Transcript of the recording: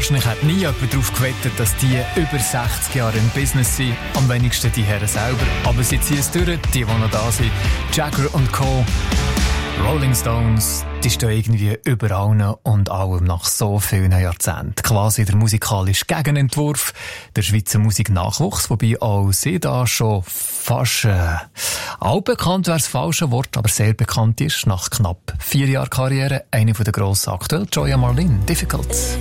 Wahrscheinlich hat nie jemand darauf gewettet, dass die über 60 Jahre im Business sind. Am wenigsten die Herren selber. Aber sie ziehen es durch, die noch da sind. Jagger & Co., Rolling Stones, die stehen irgendwie über allen und allem nach so vielen Jahrzehnten. Quasi der musikalische Gegenentwurf der Schweizer Musiknachwuchs, wobei auch sie da schon fast altbekannt wäre das falsche Wort, aber sehr bekannt ist. Nach knapp 4 Jahren Karriere eine der grossen aktuell, Joya Marlin, Difficult.